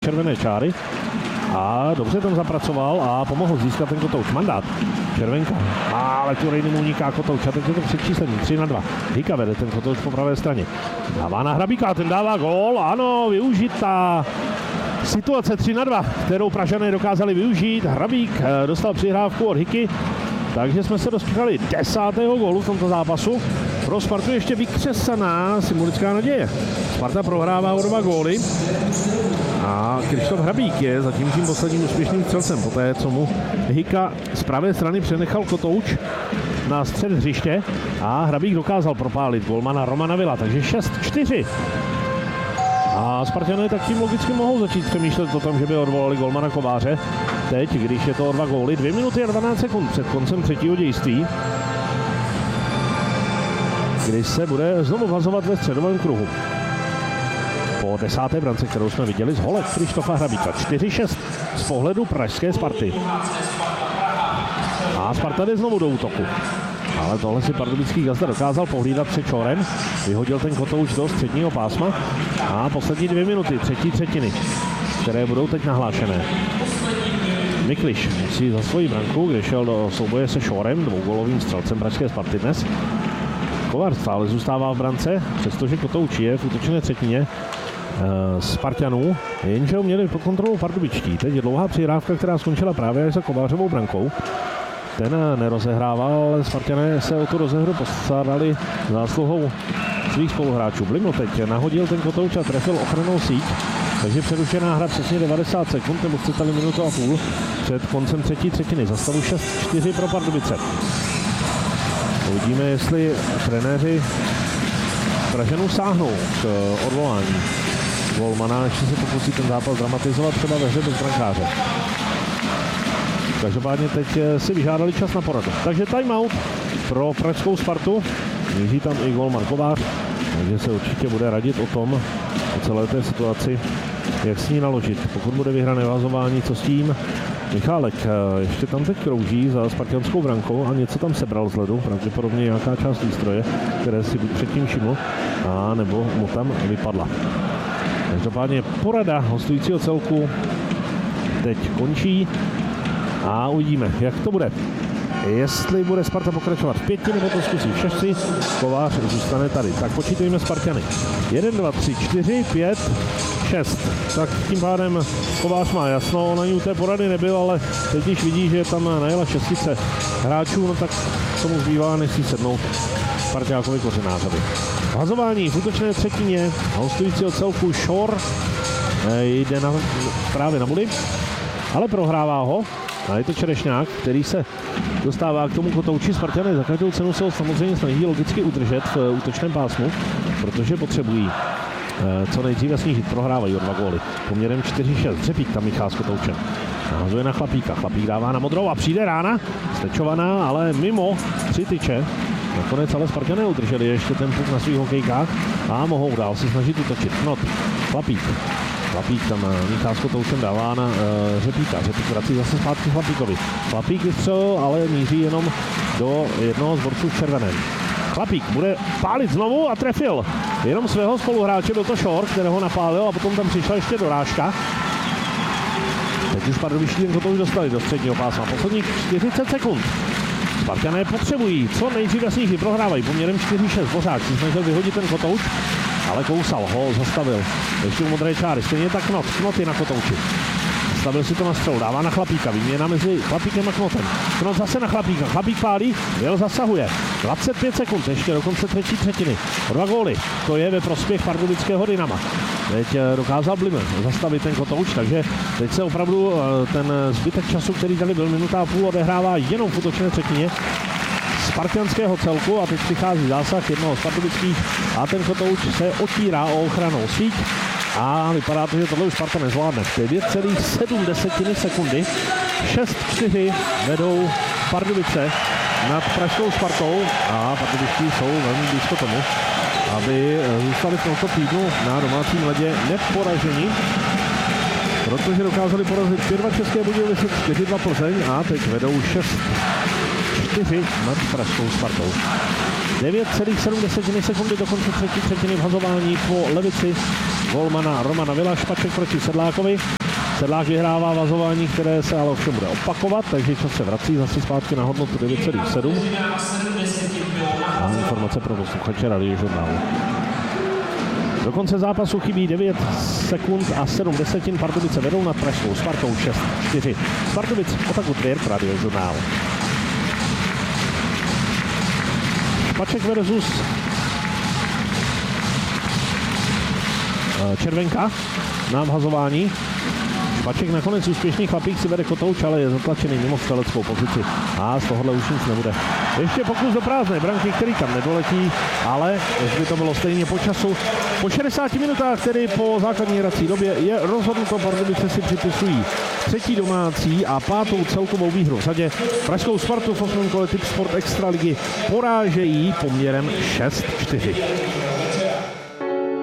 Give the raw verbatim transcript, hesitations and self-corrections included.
červené čáry. A dobře tam zapracoval a pomohl získat ten kotouč. Mandát. Červenka. Ale Turejny mu uniká kotouč. A teď je to předčíslení. tři na dva. Hika vede ten kotouč po pravé straně. Dává na Hrabíka. Ten dává gól. Ano, využitá situace tři na dva, kterou Pražané dokázali využít. Hrabík dostal přihrávku od Hiky. Takže jsme se dospěchali desátého gólu v tomto zápasu. Pro Spartu ještě vykřesaná symbolická naděje. Sparta prohrává o dva góly a Krištof Hrabík je zatím tím posledním úspěšným střelcem. Poté, co mu Hika z pravé strany přenechal kotouč na střed hřiště a Hrabík dokázal propálit golmana Romana Vila. Takže šest čtyři. A Spartané tak tím logicky mohou začít přemýšlet o tom, že by odvolali golmana Kováře. Teď, když je to o dva góly, dvě minuty a dvanáct sekund před koncem třetího dějství, kdy se bude znovu vazovat ve středovém kruhu. Po desáté brance, kterou jsme viděli z hole Krištofa Hrabíka. čtyři šest z pohledu pražské Sparty. A Sparta jde znovu do útoku. Ale tohle si pardubický gazda dokázal pohlídat před Čorem. Vyhodil ten kotouč do středního pásma. A poslední dvě minuty třetí třetiny, které budou teď nahlášené. Mikliš musí za svoji branku, kde šel do souboje se Šorem, dvougolovým střelcem pražské Sparty dnes. Kovář stále zůstává v brance, přestože kotouč je v útočné třetině e, Spartanů, jenže ho měli pod kontrolou pardubičtí. Teď je dlouhá přihrávka, která skončila právě až za Kovářovou brankou. Ten nerozehrával, ale Spartané se o tu rozehru postarali zásluhou svých spoluhráčů. Blimno teď nahodil ten kotouč a trefil ochrannou síť. Takže přerušená hra přesně devadesát sekund, nebo chcete-li minutu a půl před koncem třetí třetiny. Za stavu šest čtyři pro Pardubice. Uvidíme, jestli trenéři Pražanů sáhnou k odvolání golmana, ještě se pokusí ten zápas dramatizovat třeba ve hře bez brankáře. Každopádně teď si vyžádali čas na poradu. Takže timeout pro pražskou Spartu. Míří tam i golman Kovář, takže se určitě bude radit o tom, o celé té situaci, jak s ní naložit. Pokud bude vyhrané vazování, co s tím? Michálek ještě tam teď krouží za spartianskou brankou a něco tam sebral z ledu, pravděpodobně nějaká část výstroje, které si předtím všiml, a nebo mu tam vypadla. Každopádně porada hostujícího celku teď končí a uvidíme, jak to bude. Jestli bude Sparta pokračovat v pěti, nebo to zkusí v šesti, Kovář zůstane tady. Tak počítejme Spartany. jedna, dva, tři, čtyři, pět, šest. Tak tím pádem Kovář má jasno, na ní u té porady nebyl, ale teď když vidí, že tam najela šestice hráčů, no tak tomu zbývá, než si sednout Sparťákovi Kořenářovi. Hazování v útočné třetině hostujícího celku Šor jde na, právě na body, ale prohrává ho. A je to Čerešňák, který se dostává k tomu kotouči. Spartané za každou cenu se ho samozřejmě snaží logicky udržet v útočném pásmu, protože potřebují co nejdříve snížit. Prohrávají o dva góly. Poměrem čtyři šest. Řepík tam míchá s kotoučem. Nahazuje na Chlapíka. Chlapík dává na modrou a přijde rána. Stečovaná, ale mimo tři tyče. Nakonec ale Spartané udrželi ještě ten puk na svých hokejkách a mohou dál se snažit útočit. Not. Chlapík. Chlapík tam míchá s kotoučem, dává na uh, Řepíka. Řepík vrací zase zpátky Chlapíkovi. Chlapík vystřelil, ale míří jenom do jednoho z borců v červeném. Chlapík bude pálit znovu a trefil jenom svého spoluhráče, byl to Šor, kterého napálil, a potom tam přišla ještě dorážka. Teď už pardubičtí ten kotouč dostali do středního pásma. Posledních čtyřicet sekund. Spartané potřebují co nejdříve snížit, prohrávají poměrem čtyři šest. Bořák si snažil vyhodit ten kotouč, ale kousal, ho zastavil. Ještě u modré čáry, stejně tak Knot, Knot je na kotouči. Stavil si to na střelu, dává na Chlapíka, výměna mezi Chlapíkem a Knotem. Knot zase na Chlapíka, Chlapík pálí, Vil zasahuje. dvacet pět sekund, ještě do konce třetí třetiny. O dva góly, to je ve prospěch pardubického Dynama. Teď dokázal Blimel zastavit ten kotouč, takže teď se opravdu ten zbytek času, který tady byl minuta a půl, odehrává jenom v útočné třetině spartianského celku a teď přichází zásah jednoho z pardubických a ten kotouč se otírá o ochranou síť a vypadá to, že tohle už Sparta nezvládne. devět celá sedm sekundy, šest čtyři vedou Pardubice nad pražskou Spartou a pardubičtí jsou velmi blízko tomu, aby zůstali v tomto týdnu na domácím ledě neporaženi, protože dokázali porazit pět dva České Budějovice, čtyři dva Plzeň a teď vedou šest čtyři nad pražskou Spartou. devět celá sedm sekundy do konce třetí třetiny v hazování po levici golmana Romana Vila, Špaček proti Sedlákovi. Sedlák vyhrává vazování, které se ale ovšem bude opakovat, takže čas se vrací zase zpátky na hodnotu devět celá sedm. A informace pro posluchače Radiožurnálu. Do konce zápasu chybí devět sekund a sedm desetin. Pardubice vedou nad pražskou Spartou šest čtyři. Pardubic, Otakut Tvěrk, Radiožurnál. Špaček versus Červenka na vhazování. Špaček nakonec úspěšný, chlapík si vede kotouč, ale je zatlačený mimo střeleckou pozici. A z tohohle už nic nebude. Ještě pokus do prázdné branky, který tam nedoletí, ale už by to bylo stejně po času. Po šedesáti minutách, tedy po základní hrací době, je rozhodnuto, Pardubice si připisují třetí domácí a pátou celkovou výhru v řadě. Pražskou Spartu v osmém kole Tipsport Extraligy porážejí poměrem šest čtyři.